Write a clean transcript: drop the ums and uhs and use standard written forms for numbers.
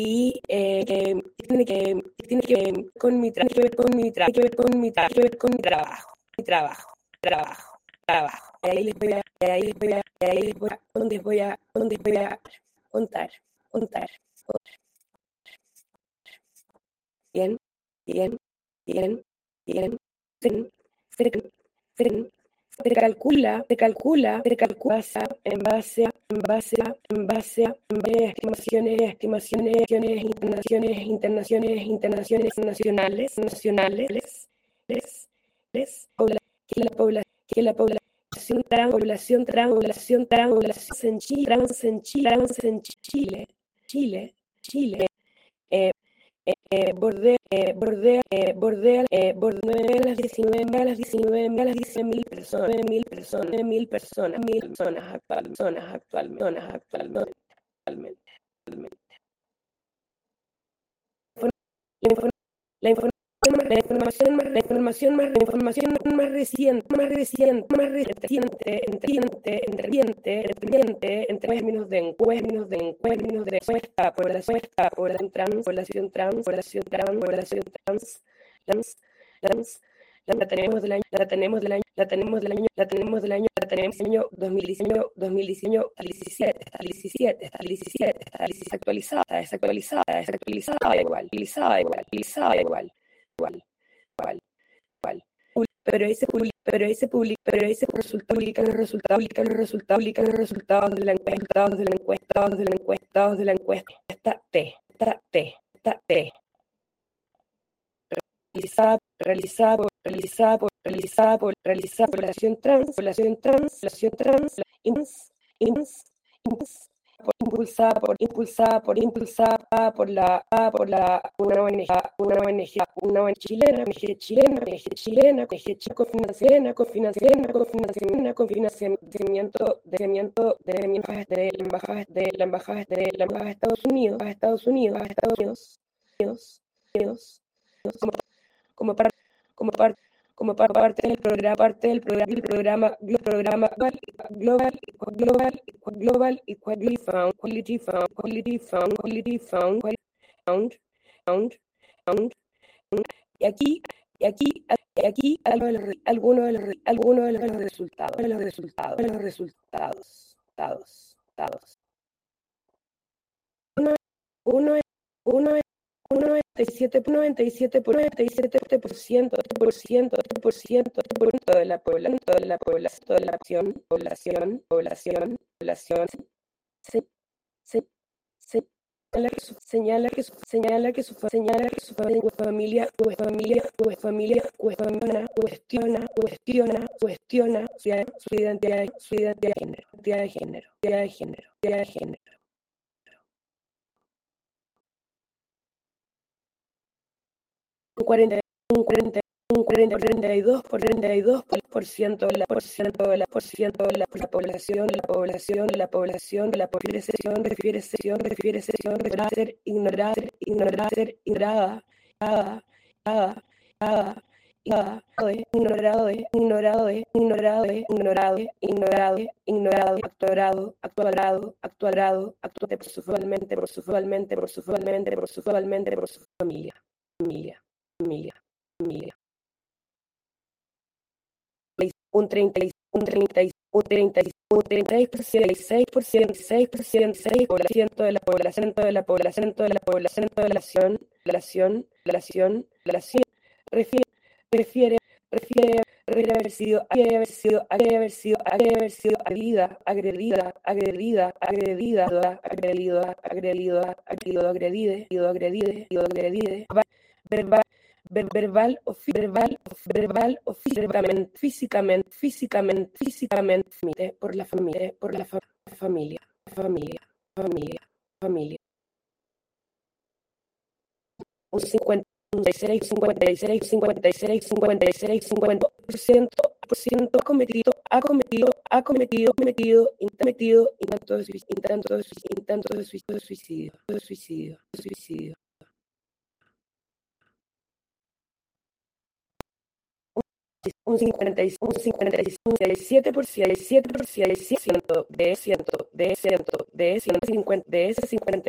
tiene que ver con mi trabajo. Ahí les voy a donde voy a contar. Bien. Se calcula en base a estimaciones internacionales, nacionales, que la población trans en Chile, bordea las 19.000 personas actualmente. La información más reciente, en términos de encuesta, población trans, la tenemos del año 2017, desactualizada igual. Pero ese publica los resultados de la encuesta realizada por población trans, impulsada por una ONG chilena, con financiamiento de la embajada de Estados Unidos, como parte del programa Global Equality Fund. Y aquí algunos de los resultados. Uno es 97% de la población señala que su familia cuestiona su identidad de género. Un 42% de la población refiere ser ignorada, por su familia. Un 36% de la población refiere haber sido verbal o físicamente por la familia. Un 56% ha cometido intentos de suicidio. Un 57% de ese